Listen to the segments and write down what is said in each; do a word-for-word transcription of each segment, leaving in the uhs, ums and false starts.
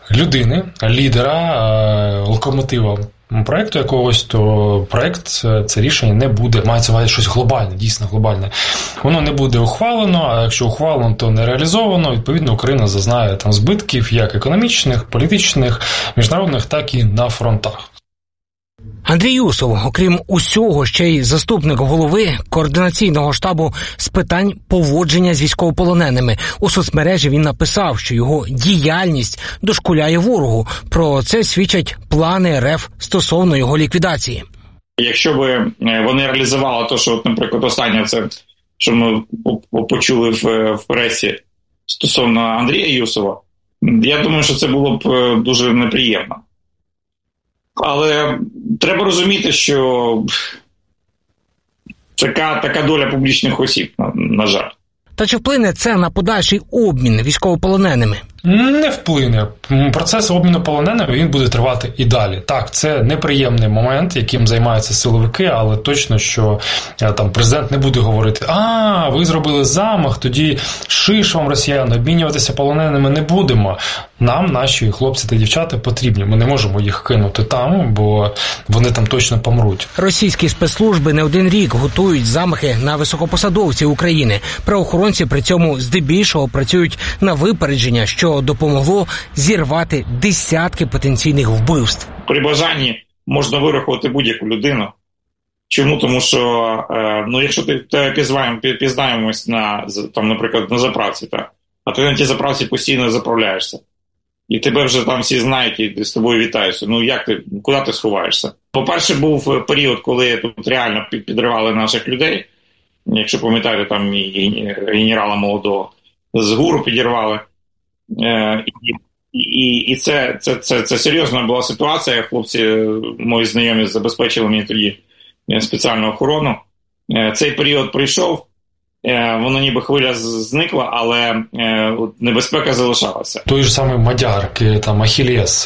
людини, лідера, локомотива проєкту якогось, то проєкт, це рішення не буде, мається на щось глобальне, дійсно глобальне. Воно не буде ухвалено, а якщо ухвалено, то не реалізовано. Відповідно, Україна зазнає там збитків як економічних, політичних, міжнародних, так і на фронтах. Андрій Юсов, окрім усього, ще й заступник голови координаційного штабу з питань поводження з військовополоненими. У соцмережі він написав, що його діяльність дошкуляє ворогу. Про це свідчать плани РФ стосовно його ліквідації. Якщо б вони реалізували те, що, от, наприклад, останнє це, що ми почули в, в пресі стосовно Андрія Юсова, я думаю, що це було б дуже неприємно. Але треба розуміти, що така, така доля публічних осіб, на, на жаль. Та чи вплине це на подальший обмін військовополоненими? Не вплине. Процес обміну полоненими, він буде тривати і далі. Так, це неприємний момент, яким займаються силовики, але точно, що там президент не буде говорити: а, ви зробили замах, тоді шиш вам, росіяни, обмінюватися полоненими не будемо. Нам наші хлопці та дівчата потрібні. Ми не можемо їх кинути там, бо вони там точно помруть. Російські спецслужби не один рік готують замахи на високопосадовців України. Правоохоронці при цьому здебільшого працюють на випередження, що допомогло зірвати десятки потенційних вбивств. При бажанні можна вирахувати будь-яку людину. Чому? Тому що, ну, якщо ти пізнаємось на, там, наприклад, на заправці, так, а ти на тій заправці постійно заправляєшся, і тебе вже там всі знають і з тобою вітаються. Ну, як ти, куди ти сховаєшся? По-перше, був період, коли тут реально підривали наших людей. Якщо пам'ятаєте, там і генерала молодого з ГУРу підірвали. Е, і, і, і це, це, це, це серйозна була ситуація. Хлопці, мої знайомі, забезпечили мені тоді спеціальну охорону. Е, цей період прийшов. Воно ніби хвиля зникла, але небезпека залишалася. Той ж самий Мадярки, там, Ахілес,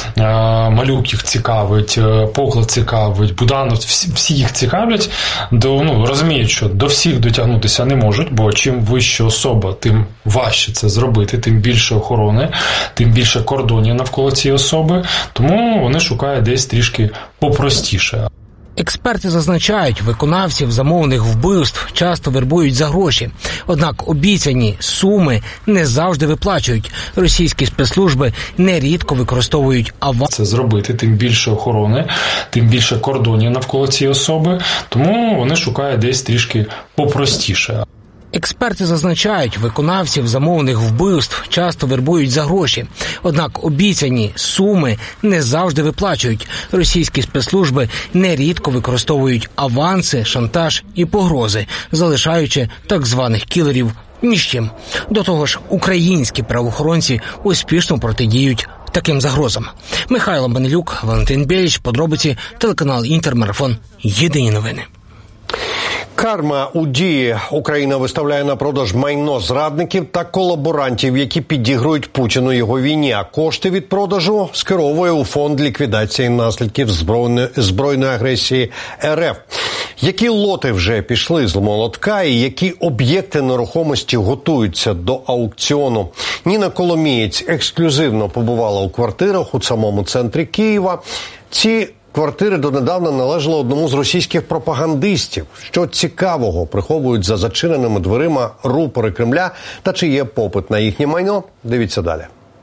Малюк їх цікавить, Поклад цікавить, Буданов, всі, всі їх цікавлять. До, ну, розуміють, що до всіх дотягнутися не можуть, бо чим вища особа, тим важче це зробити, тим більше охорони, тим більше кордонів навколо цієї особи. Тому вони шукають десь трішки попростіше. Експерти зазначають, виконавців замовних вбивств часто вербують за гроші. Однак обіцяні суми не завжди виплачують. Російські спецслужби нерідко використовують аванс. Це зробити, тим більше охорони, тим більше кордонів навколо цієї особи. Тому вони шукають десь трішки попростіше. Експерти зазначають, виконавців замовних вбивств часто вербують за гроші. Однак обіцяні суми не завжди виплачують. Російські спецслужби нерідко використовують аванси, шантаж і погрози, залишаючи так званих кілерів ні з чим. До того ж, українські правоохоронці успішно протидіють таким загрозам. Михайло Банилюк, Валентин Біліч, подробиці, телеканал Інтермарафон. Єдині новини. Карма у дії. Україна виставляє на продаж майно зрадників та колаборантів, які підігрують Путіну його війні, а кошти від продажу скеровує у фонд ліквідації наслідків збройної, збройної агресії РФ. Які лоти вже пішли з молотка і які об'єкти нерухомості готуються до аукціону? Ніна Коломієць ексклюзивно побувала у квартирах у самому центрі Києва. Ці квартири донедавна належали одному з російських пропагандистів. Що цікавого приховують за зачиненими дверима рупори Кремля та чи є попит на їхнє майно? Дивіться далі.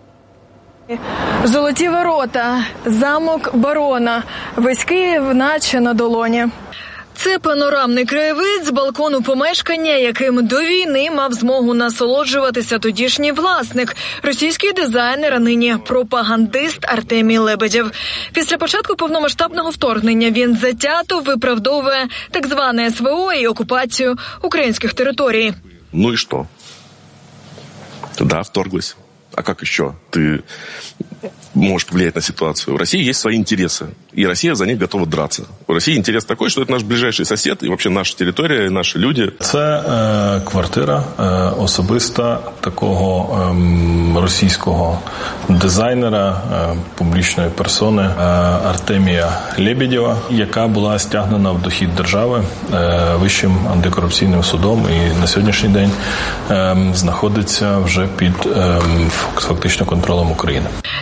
Золоті ворота, замок барона, весь Київ наче на долоні. Це панорамний краєвид з балкону помешкання, яким до війни мав змогу насолоджуватися тодішній власник, російський дизайнер, а нині пропагандист Артемій Лебедєв. Після початку повномасштабного вторгнення він затято виправдовує так зване ес ве о і окупацію українських територій. Ну і що? Да, вторглась. А как еще ты можешь повлиять на ситуацию? У России есть свои интересы, и Россия за них готова драться. У России интерес такой, что это наш ближайший сосед, і взагалі наша територія, і наші люди. Це е, квартира е, особиста такого е, російського дизайнера, е, публічної персони е, Артемія Лебедєва, яка була стягнена в дохід держави е, Вищим антикорупційним судом і на сьогоднішній день е, знаходиться вже під е, фактично контролем України.